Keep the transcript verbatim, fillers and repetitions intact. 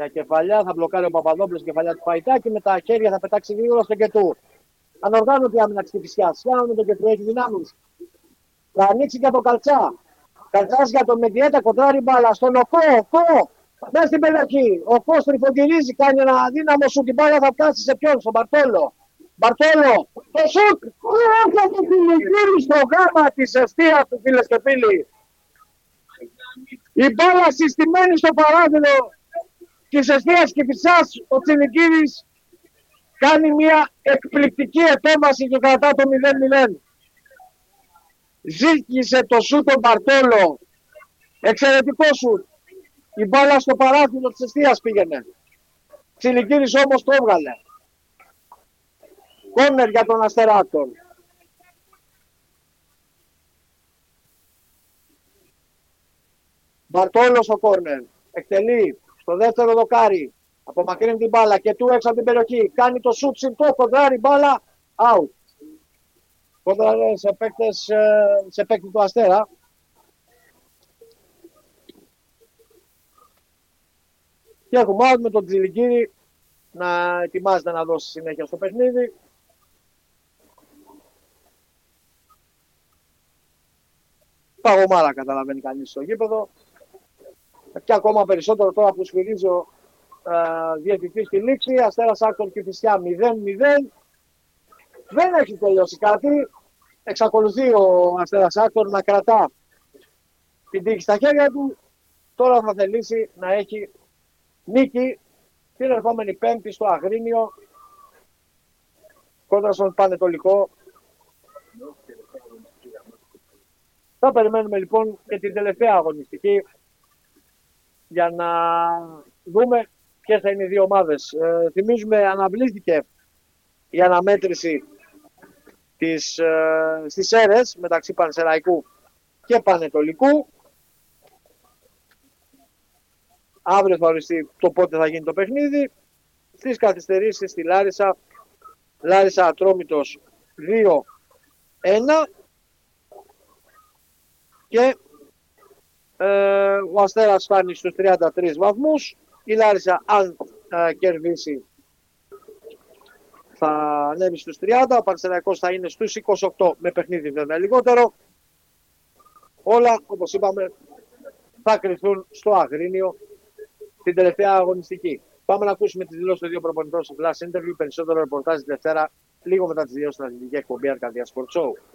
Για κεφαλιά θα μπλοκάρει ο Παπαδόπουλος κεφαλιά του Παϊτάκη. Με τα χέρια θα πετάξει γρήγορα στο Κετού. Ανοργάνωτη άμυνα της Κηφισιάς. Φτιάχνουμε τον Κετού, έχει δυνάμεις. Θα ανοίξει και το Καλτσά. Καλτσάς για τον Μεδιέτα, κοντράρει μπάλα στον Οκό. Οκό! Μέσα στην περιοχή. Ο Οκό τριφογυρίζει, κάνει ένα αδύναμο σου. Την μπάλα θα φτάσει σε ποιον, στον Μπαρτόλο. Μπαρτόλο! Το σουτ! Έχασε το κυνηγύρι στο γάμα της εστίας του, φίλες και φίλοι. Η μπάλα συστημένη στο παράθυρο της εστίας Κηφισιάς, ο Τσιλικίδης κάνει μια εκπληκτική επέμβαση και κρατά το μηδέν μηδέν. Ζήτησε το σουτ τον Μπαρτόλο. Εξαιρετικό σουτ. Η μπάλα στο παράθυρο της εστίας πήγαινε. Τσιλικίδης όμως το έβγαλε. Κόρνερ για τον Αστεράτων. Μπαρτόλος ο κόρνερ. Εκτελεί στο δεύτερο δοκάρι. Απομακρύνει την μπάλα και του έξω από την περιοχή. Κάνει το σουτ συντό, κοντράρει μπάλα. Out. Κοντράρει σε παίκτες, σε παίκτη του Αστέρα. Και έχουμε out με τον Τζιλικίδη να ετοιμάζεται να δώσει συνέχεια στο παιχνίδι. Παγωμάρα καταλαβαίνει κανείς στο γήπεδο. Και ακόμα περισσότερο τώρα που σφυρίζει ο ε, διαιτητής στη λήξη. Αστέρας Άκτορ Κηφισιά μηδέν μηδέν. Δεν έχει τελειώσει κάτι. Εξακολουθεί ο Αστέρας Άκτορ να κρατά την τύχη στα χέρια του. Τώρα θα θελήσει να έχει νίκη την ερχόμενη Πέμπτη στο Αγρίνιο κόντρα στον Πανετολικό. Θα περιμένουμε λοιπόν και την τελευταία αγωνιστική για να δούμε ποιες θα είναι οι δύο ομάδες. Ε, θυμίζουμε, αναβλήθηκε η αναμέτρηση της, ε, στις αίρες μεταξύ Πανσεραϊκού και Πανετολικού. Αύριο θα οριστεί το πότε θα γίνει το παιχνίδι. Στις καθυστερήσεις στη Λάρισα, Λάρισα Ατρόμητος δύο ένα και ε, ο Αστέρας φτάνει στους τριάντα τρεις βαθμούς. Η Λάρισα αν ε, κερδίσει θα ανέβει στους τριάντα, ο Πανσεραϊκός θα είναι στους είκοσι οκτώ με παιχνίδι βέβαια λιγότερο. Όλα όπως είπαμε θα κρυθούν στο Αγρίνιο την τελευταία αγωνιστική. Πάμε να ακούσουμε τις δηλώσεις των δύο προπονητών στο Flash Interview. Περισσότερο ρεπορτάζ τη Δευτέρα, λίγο μετά τις δύο στην αθλητική εκπομπή Arcadia Sport Show.